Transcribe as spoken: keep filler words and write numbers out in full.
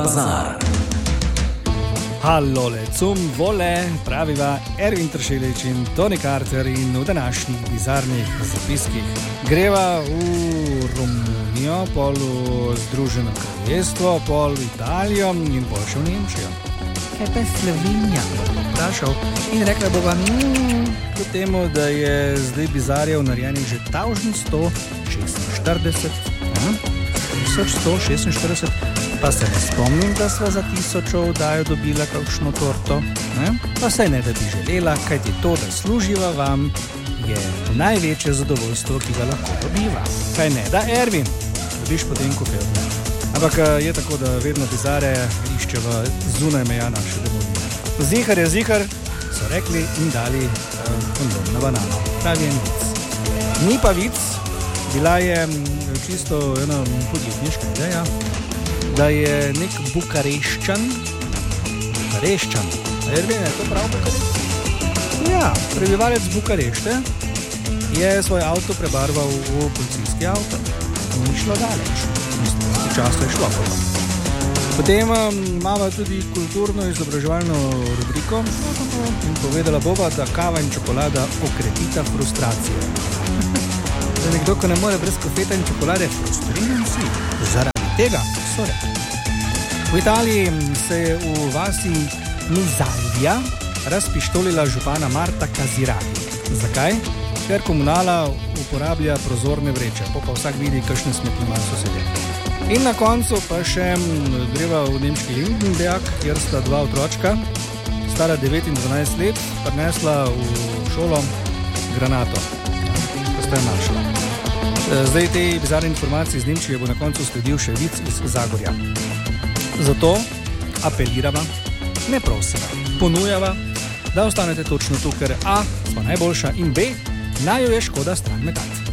bazar. Hallole, cum vole, praviva Ervin Tršelič in Toni Carter in v današnjih bizarnih zapiskih. Greva v Romunijo, pol v Združeno kraljestvo, pol v Italijo in pol še v Nemčijo. Kaj pa Slovenija, bo vprašal. In rekla bova, mmm, po temu, da je zdaj bizarjev narejenih že tavžni sto šestinštirideset, tisoč sto šestinštirideset, pa se ne spomnim, da sva za tisočo vdajo dobila kakšno torto, ne? Pa saj ne, da bi želela, kajti to, da služiva vam, je največje zadovoljstvo, ki ga lahko dobiva. Kaj ne, da Ervin, dobiš potem kofel. Ampak je tako, da vedno bizare iščeva zunaj meja naše domovine. Zihar je zihar, so rekli in dali uh, kondom na banano. Pravi je nic. Ni pa vic, bila je čisto ena podjetniška ideja, da je nek Bukareščan, Bukareščan, Ervin, je to prav Bukareščan? Ja, prebivalec Bukarešte je svoj avto prebarval v policijski avto. Ni šlo daleč, včasno je šlo. Potem imamo tudi kulturno-izobraževalno rubriko in povedala bova, da kava in čokolada okrepita frustracijo. Da nekdo, ko ne more brez kofeta in čokolade, frustriran si. Zaradi tega so rekli. V Italiji se je v vasi Mizalija razpištolila župana Marta Casiraghi. Zakaj? Ker komunala uporablja prozorne vreče, pa, pa vsak vidi, kakšne smeti ima sosedje. In na koncu pa še greva v nemški Lindenberg, kjer sta dva otročka, stara devet in dvanajst let, prinesla v šolo granato, ko sta jo našla. Zdaj te bizarne informacije iz Nemčije bo na koncu sledil še vic iz Zagorja. Zato apelirava, ne prosiva, ponujava, da ostanete točno tu, ker A, smo najboljša in B, naj jo je škoda stran metati.